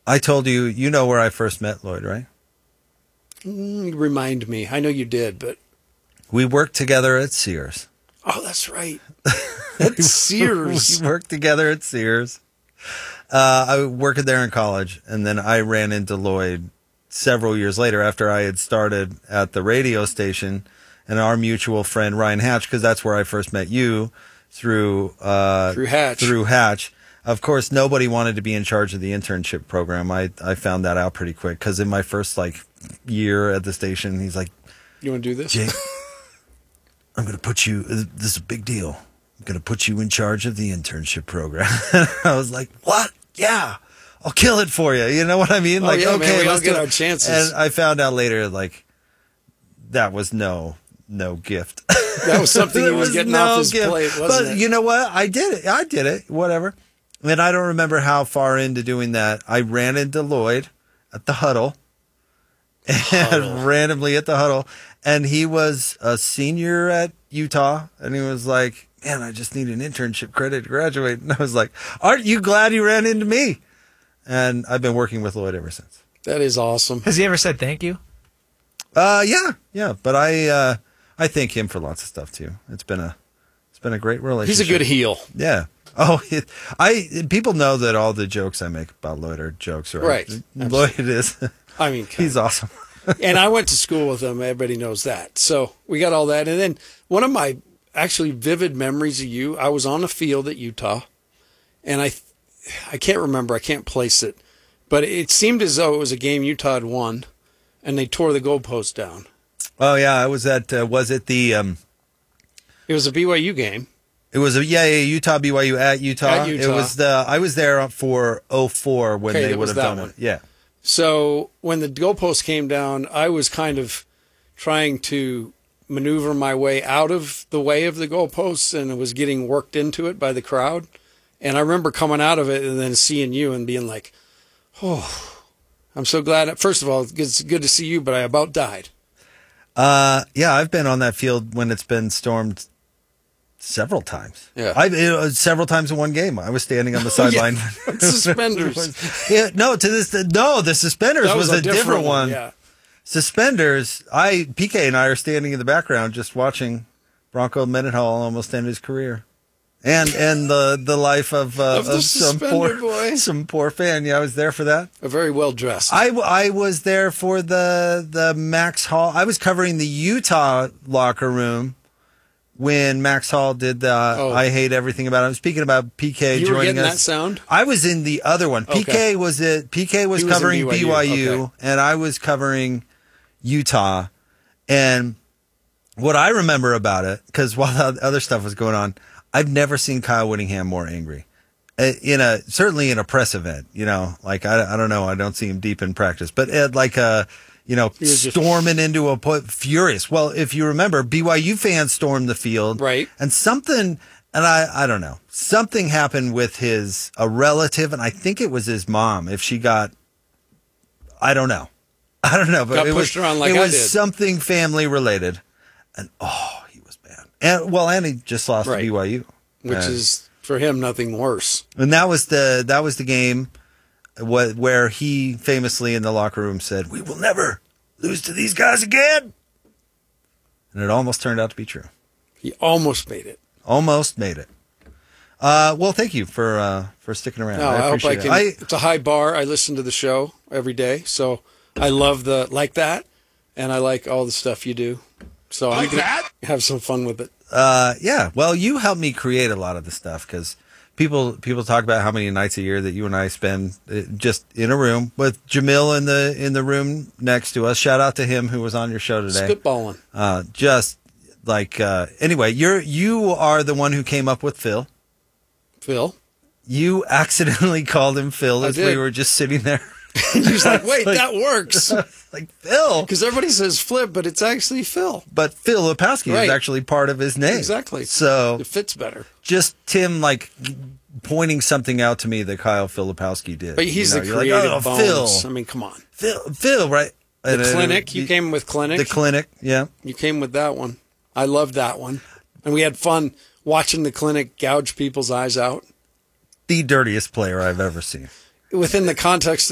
I told you, you know where I first met Lloyd, right? Remind me. I know you did, but... We worked together at Sears. Oh, that's right. At Sears. We worked together at Sears. I worked there in college, and then I ran into Lloyd several years later after I had started at the radio station, and our mutual friend Ryan Hatch, because that's where I first met you, through Hatch. Of course, nobody wanted to be in charge of the internship program. I found that out pretty quick, because in my first year at the station, he's like, "You want to do this, Jake? I'm going to put you. This is a big deal. I'm going to put you in charge of the internship program." I was like, "What? Yeah, I'll kill it for you." You know what I mean? Okay, man, we all let's get do our it. chances. And I found out later, that was no gift. That was something he was getting off his plate, wasn't it? But you know what? I did it. Whatever. And I don't remember how far into doing that. I ran into Lloyd at the huddle. And randomly at the huddle. And he was a senior at Utah. And he was like, "Man, I just need an internship credit to graduate." And I was like, "Aren't you glad you ran into me?" And I've been working with Lloyd ever since. That is awesome. Has he ever said thank you? Yeah. But I thank him for lots of stuff too. It's been a great relationship. He's a good heel. Yeah. Oh, people know that all the jokes I make about Lloyd are jokes, right? Right. Lloyd is. I mean, he's awesome. And I went to school with him. Everybody knows that. So we got all that. And then one of my actually vivid memories of you, I was on the field at Utah, and I can't remember. I can't place it. But it seemed as though it was a game Utah had won, and they tore the goalpost down. Oh, yeah. I was at, was it the... It was a BYU game. It was Utah BYU at Utah. At Utah. It was I was there for 2004 when they would have done it. Yeah. So when the goalpost came down, I was kind of trying to maneuver my way out of the way of the goalposts, and it was getting worked into it by the crowd. And I remember coming out of it and then seeing you and being like, "Oh, I'm so glad." First of all, it's good to see you, but I about died. Yeah, I've been on that field when it's been stormed several times. Yeah, several times in one game. I was standing on the sideline. Suspenders. The suspenders was a different one. Yeah. Suspenders. PK and I are standing in the background just watching Bronco Mendenhall almost end his career, and the life of some poor fan. Yeah, I was there for that. A very well dressed. I was there for the Max Hall. I was covering the Utah locker room when Max Hall did the I Hate Everything About It. I'm speaking about PK you joining us. You were getting that sound? I was in the other one. Okay. PK was covering BYU okay. And I was covering Utah. And what I remember about it, because while the other stuff was going on, I've never seen Kyle Whittingham more angry. Certainly in a press event, I don't know. I don't see him deep in practice, but storming into a furious. Well, if you remember, BYU fans stormed the field, right? And I don't know, something happened with a relative, and I think it was his mom. If she got, I don't know, but got pushed around like it was something family related, and he was bad, and he just lost to BYU, which is for him nothing worse. And that was the game where he famously in the locker room said, "We will never lose to these guys again." And it almost turned out to be true. He almost made it. Well, thank you for sticking around. No, I hope I can. It's a high bar. I listen to the show every day, so I love that, and I like all the stuff you do. So I'm going to have some fun with it. Yeah. Well, you helped me create a lot of the stuff because people talk about how many nights a year that you and I spend just in a room with Jamil in the room next to us. Shout out to him who was on your show today. Spitballing. Anyway, you are the one who came up with Phil. Phil? You accidentally called him Phil as we were just sitting there. And he was like, "Wait, that works." Like Phil. Because everybody says Flip, but it's actually Phil. But Phil Lepowski is actually part of his name. Exactly. So it fits better. Just Tim pointing something out to me that Kyle Filipowski did. But he's the creative bones. Phil. I mean, come on. Phil, right? The Clinic. You came with Clinic. The Clinic, yeah. You came with that one. I loved that one. And we had fun watching the Clinic gouge people's eyes out. The dirtiest player I've ever seen. Within the context